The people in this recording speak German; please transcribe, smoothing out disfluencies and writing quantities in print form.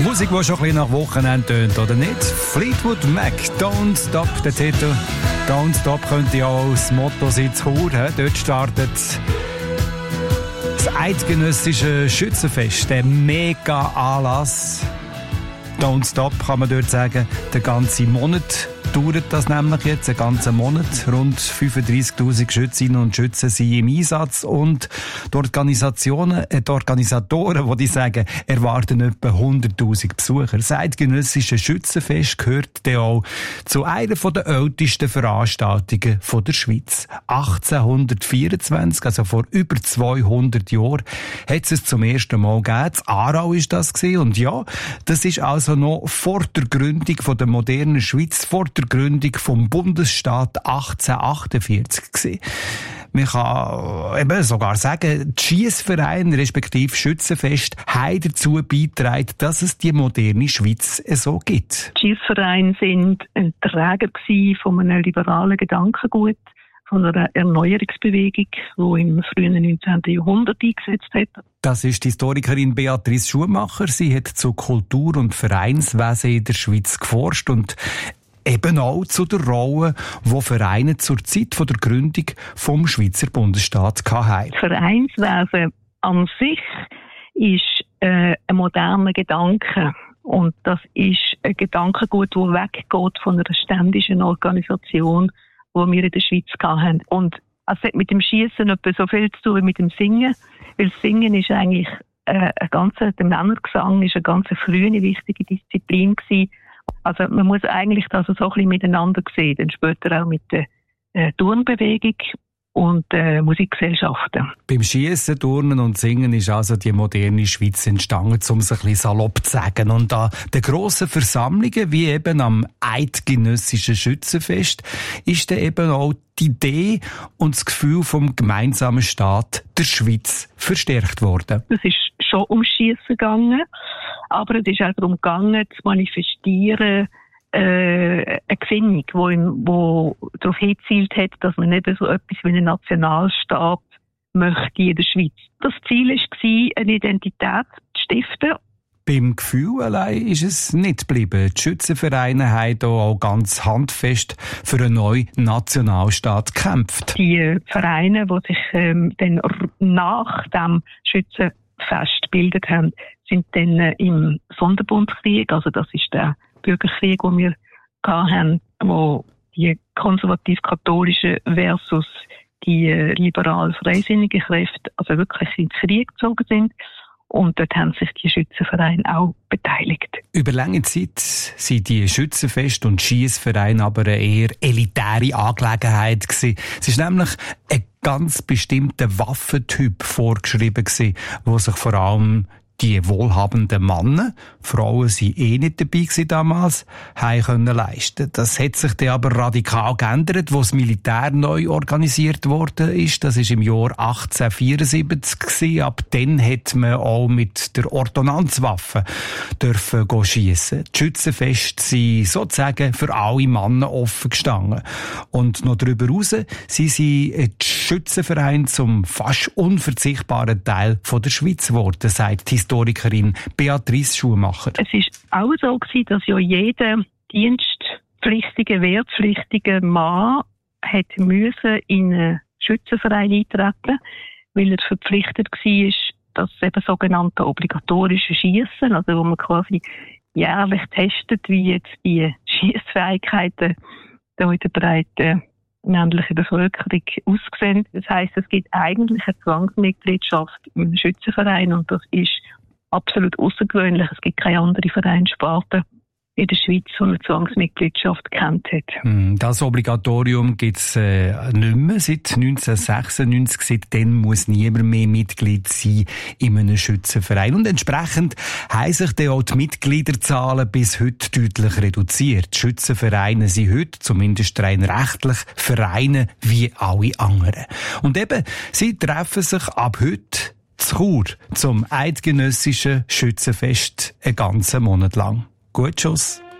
Musik, die schon ein bisschen nach Wochenende tönt, oder nicht? Fleetwood Mac, Don't Stop, der Titel. Don't Stop könnte ja auch das Motto sein zu Chur. Dort startet das eidgenössische Schützenfest, der Mega-Anlass. Don't Stop kann man dort sagen, den ganzen Monat dauert das nämlich jetzt, einen ganzen Monat. Rund 35'000 Schützinnen und Schützen sind im Einsatz und die Organisatoren, die sagen, erwarten etwa 100'000 Besucher. Das eidgenössische Schützenfest gehört dann auch zu einer der ältesten Veranstaltungen der Schweiz. 1824, also vor über 200 Jahren, hat es zum ersten Mal gegeben. In Aarau war das gewesen. Und ja, das ist also noch vor der Gründung der modernen Schweiz, vor der Gründung vom Bundesstaat 1848 gewesen. Man kann eben sogar sagen, die Schiessvereine respektive Schützenfest haben dazu beigetragen, dass es die moderne Schweiz so gibt. Die Schiessvereine sind ein Träger von einem liberalen Gedankengut, von einer Erneuerungsbewegung, die im frühen 19. Jahrhundert eingesetzt hat. Das ist die Historikerin Beatrice Schumacher. Sie hat zu Kultur- und Vereinswesen in der Schweiz geforscht und eben auch zu der Rolle, die Vereine zur Zeit der Gründung vom Schweizer Bundesstaat hatten. Das Vereinswesen an sich ist ein moderner Gedanke. Und das ist ein Gedankengut, das weggeht von einer ständischen Organisation, die wir in der Schweiz hatten. Und es hat mit dem Schiessen etwa so viel zu tun wie mit dem Singen. Weil das Singen ist eigentlich der Männergesang ist eine ganz frühe, wichtige Disziplin gewesen. Also man muss eigentlich das so ein bisschen miteinander sehen, dann später auch mit der Turnbewegung und Musikgesellschaften. Beim Schiessen, Turnen und Singen ist also die moderne Schweiz entstanden, um es ein bisschen salopp zu sagen. Und an den grossen Versammlungen, wie eben am eidgenössischen Schützenfest, ist dann eben auch die Idee und das Gefühl vom gemeinsamen Staat der Schweiz verstärkt worden. Es ist schon um Schiessen gegangen, aber es ist auch darum gegangen, zu manifestieren, eine Gesinnung, die darauf hingezielt hat, dass man nicht so etwas wie einen Nationalstaat möchte in der Schweiz. Das Ziel war, eine Identität zu stiften. Beim Gefühl allein ist es nicht geblieben. Die Schützenvereine haben hier auch ganz handfest für einen neuen Nationalstaat gekämpft. Die Vereine, die sich dann nach dem Schützenfest gebildet haben, sind dann im Sonderbundskrieg, also das ist der Bürgerkrieg, den wir hatten, wo die konservativ-katholischen versus die liberal-freisinnigen Kräfte also wirklich in den Krieg gezogen sind. Und dort haben sich die Schützenvereine auch beteiligt. Über lange Zeit sind die Schützenfest- und Schiessvereine aber eine eher elitäre Angelegenheit gewesen. Es ist nämlich ein ganz bestimmter Waffentyp vorgeschrieben gewesen, wo sich vor allem die wohlhabenden Männer, Frauen waren nicht dabei gewesen damals, haben können leisten. Das hat sich dann aber radikal geändert, wo das Militär neu organisiert worden ist. Das ist im Jahr 1874 gewesen. Ab dann hat man auch mit der Ordonnanzwaffe dürfen schiessen. Die Schützenfeste sind sozusagen für alle Männer offen gestanden. Und noch darüber hinaus sind sie die Schützenvereine zum fast unverzichtbaren Teil von der Schweiz geworden, sagt die Historikerin Beatrice Schumacher. Es war auch so gewesen, dass ja jeder dienstpflichtige, wehrpflichtige Mann hätte müssen in einen Schützenverein eintreten, weil er verpflichtet war, das eben sogenannte obligatorische Schiessen, also wo man quasi jährlich testet, wie jetzt die Schiessfähigkeiten da in der breiten männlichen Bevölkerung aussehen. Das heisst, es gibt eigentlich eine Zwangsmitgliedschaft im Schützenverein und das ist absolut außergewöhnlich. Es gibt keine andere Vereinssparte in der Schweiz, die eine Zwangsmitgliedschaft kennt hat. Das Obligatorium gibt es nicht mehr seit 1996. Seitdem muss niemand mehr Mitglied sein in einem Schützenverein. Und entsprechend haben sich dann auch die Mitgliederzahlen bis heute deutlich reduziert. Die Schützenvereine sind heute, zumindest rein rechtlich, Vereine wie alle anderen. Und eben, sie treffen sich ab heute zu Chur zum eidgenössischen Schützenfest einen ganzen Monat lang. Gut, Schuss.